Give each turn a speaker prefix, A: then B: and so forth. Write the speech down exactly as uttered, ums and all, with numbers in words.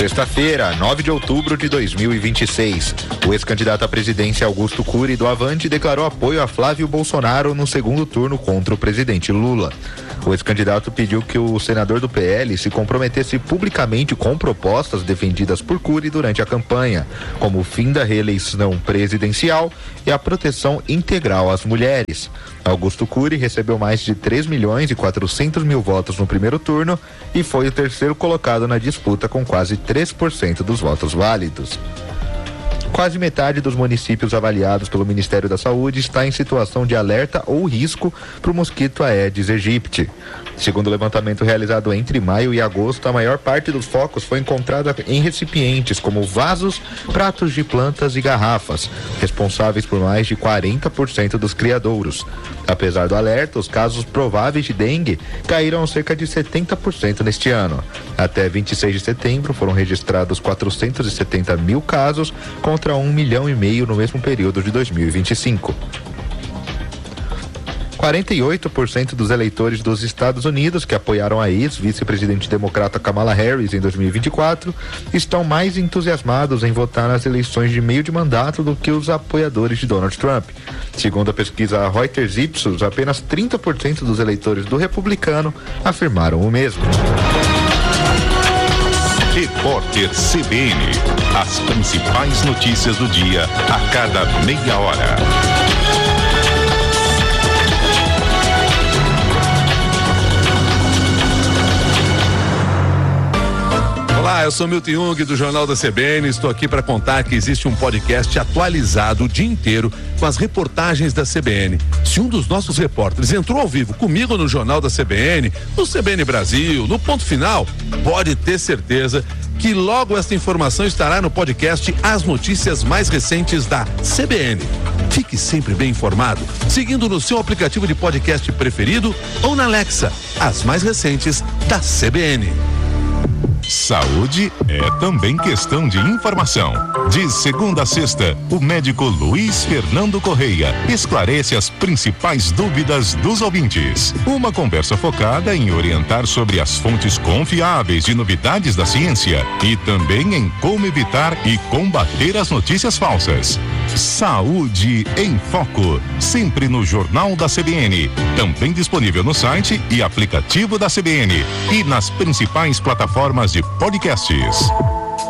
A: Sexta-feira, nove de outubro de dois mil e vinte e seis. O ex-candidato à presidência Augusto Cury do Avante declarou apoio a Flávio Bolsonaro no segundo turno contra o presidente Lula. O ex-candidato pediu que o senador do P L se comprometesse publicamente com propostas defendidas por Cury durante a campanha, como o fim da reeleição presidencial e a proteção integral às mulheres. Augusto Cury recebeu mais de três milhões e quatrocentos mil votos no primeiro turno e foi o terceiro colocado na disputa com quase três por cento dos votos válidos. Quase metade dos municípios avaliados pelo Ministério da Saúde está em situação de alerta ou risco para o mosquito Aedes aegypti. Segundo o levantamento realizado entre maio e agosto, a maior parte dos focos foi encontrada em recipientes como vasos, pratos de plantas e garrafas, responsáveis por mais de quarenta por cento dos criadouros. Apesar do alerta, os casos prováveis de dengue caíram cerca de setenta por cento neste ano. Até vinte e seis de setembro foram registrados quatrocentos e setenta mil casos contra um milhão e meio no mesmo período de dois mil e vinte e cinco. quarenta e oito por cento dos eleitores dos Estados Unidos que apoiaram a ex-vice-presidente democrata Kamala Harris em dois mil e vinte e quatro estão mais entusiasmados em votar nas eleições de meio de mandato do que os apoiadores de Donald Trump. Segundo a pesquisa Reuters Ipsos, apenas trinta por cento dos eleitores do republicano afirmaram o mesmo.
B: Repórter C B N. As principais notícias do dia a cada meia hora.
C: Olá, eu sou Milton Jung do Jornal da C B N. Estou aqui para contar que existe um podcast atualizado o dia inteiro com as reportagens da C B N. Se um dos nossos repórteres entrou ao vivo comigo no Jornal da C B N, no C B N Brasil, no Ponto Final, pode ter certeza que logo esta informação estará no podcast As Notícias Mais Recentes da C B N. Fique sempre bem informado, seguindo no seu aplicativo de podcast preferido ou na Alexa, as mais recentes da C B N.
B: Saúde é também questão de informação. De segunda a sexta, o médico Luiz Fernando Correia esclarece as principais dúvidas dos ouvintes. Uma conversa focada em orientar sobre as fontes confiáveis de novidades da ciência e também em como evitar e combater as notícias falsas. Saúde em Foco, sempre no Jornal da C B N. Também disponível no site e aplicativo da C B N e nas principais plataformas de podcasts.